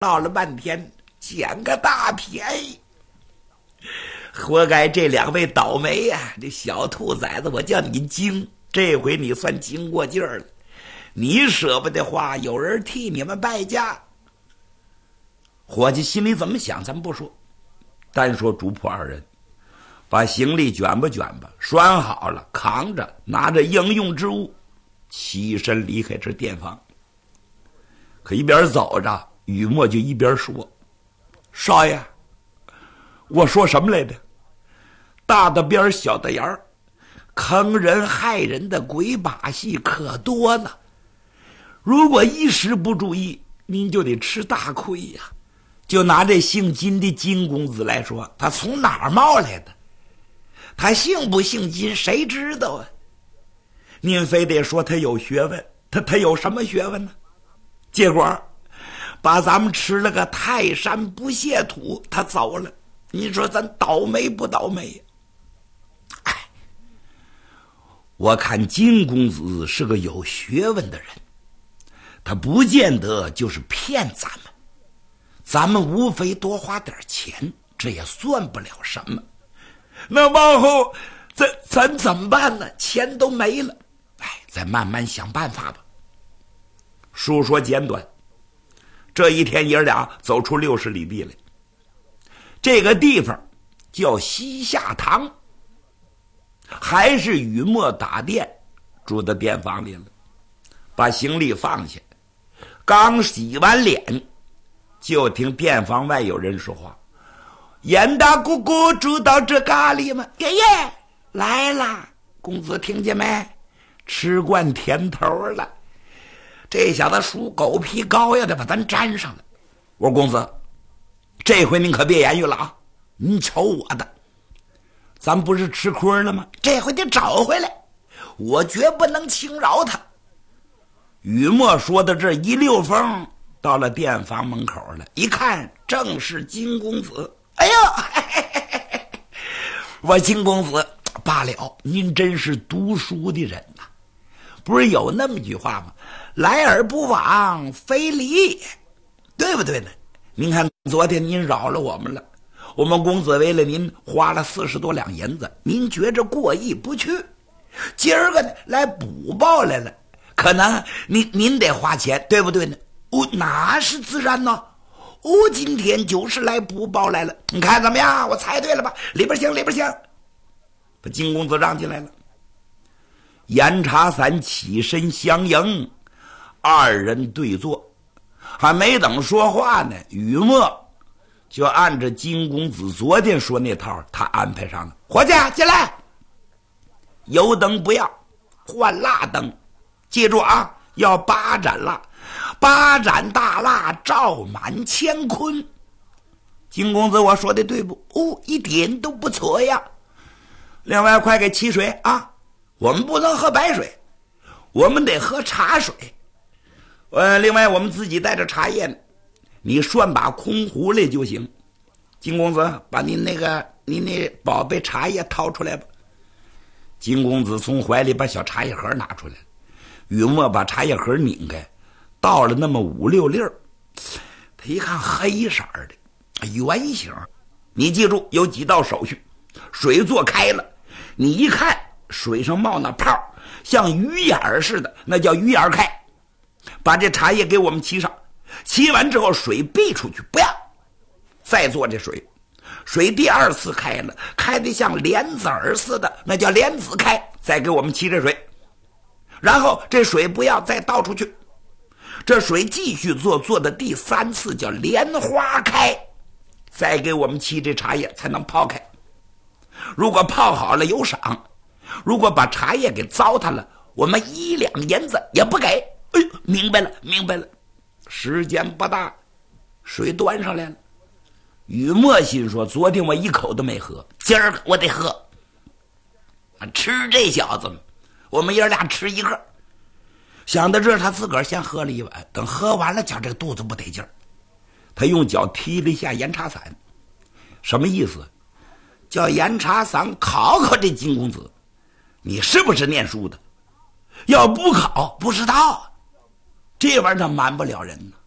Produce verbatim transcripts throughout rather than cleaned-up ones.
闹了半天捡个大便宜，活该这两位倒霉呀、啊！这小兔崽子，我叫你精，这回你算精过劲儿了。你舍不得花，有人替你们败家。伙计心里怎么想咱不说，单说主仆二人把行李卷吧卷吧拴好了，扛着拿着应用之物起身离开这店房。可一边走着，雨墨就一边说：少爷，我说什么来着？大的边小的眼儿，坑人害人的鬼把戏可多了，如果一时不注意，您就得吃大亏呀。就拿这姓金的金公子来说，他从哪儿冒来的？他姓不姓金谁知道啊？您非得说他有学问，他他有什么学问呢？结果把咱们吃了个泰山不屑土，他走了。你说咱倒霉不倒霉呀？哎，我看金公子是个有学问的人，他不见得就是骗咱们，咱们无非多花点钱，这也算不了什么。那往后咱咱怎么办呢？钱都没了，哎，再慢慢想办法吧。述说简短，这一天爷俩走出六十里地来，这个地方叫西夏堂，还是雨墨打店住到店房里了，把行李放下，刚洗完脸，就听店房外有人说话：严大姑姑住到这咖喱吗？爷爷来了，公子听见没？吃惯甜头了。这小子属狗皮膏药的把咱粘上了。我说公子，这回您可别言语了啊！您瞅我的，咱不是吃亏了吗？这回得找回来，我绝不能轻饶他。雨墨说的这一溜风到了店房门口了，一看正是金公子。哎呦，嘿嘿嘿嘿，我金公子罢了，您真是读书的人呐、啊！不是有那么句话吗？来而不往非礼也，对不对呢？您看昨天您饶了我们了，我们公子为了您花了四十多两银子，您觉着过意不去，今儿个呢来补报来了，可能您您得花钱，对不对呢？哦，那是自然呢。哦，今天就是来补报来了，你看怎么样？我猜对了吧？里边请，里边请。把金公子让进来了，严茶伞起身相迎，二人对坐，还没等说话呢，雨墨就按着金公子昨天说那套，他安排上了。伙计进来，油灯不要，换蜡灯，记住啊，要八盏蜡，八盏大蜡照满乾坤。金公子，我说的对不？哦，一点都不错呀。另外，快给沏水啊！我们不能喝白水，我们得喝茶水。呃，另外我们自己带着茶叶呢，你涮把空壶来就行。金公子，把您那个您那宝贝茶叶掏出来吧。金公子从怀里把小茶叶盒拿出来，雨墨把茶叶盒拧开，倒了那么五六粒儿。他一看黑色的圆形，你记住有几道手续。水做开了，你一看水上冒那泡，像鱼眼似的，那叫鱼眼开。把这茶叶给我们沏上，沏完之后水闭出去，不要再做这水。水第二次开了，开得像莲子儿似的，那叫莲子开，再给我们沏这水。然后这水不要再倒出去，这水继续做，做的第三次叫莲花开，再给我们沏这茶叶才能泡开。如果泡好了有赏，如果把茶叶给糟蹋了，我们一两银子也不给。哎，明白了，明白了。时间不大，水端上来了。雨墨心说：昨天我一口都没喝，今儿我得喝。吃这小子，我们爷俩吃一个。想到这儿，他自个儿先喝了一碗，等喝完了，觉这个肚子不得劲儿，他用脚踢了一下盐茶伞。什么意思？叫盐茶伞考考这金公子，你是不是念书的？要不考不知道，这玩意儿他瞒不了人呢。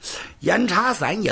严查三一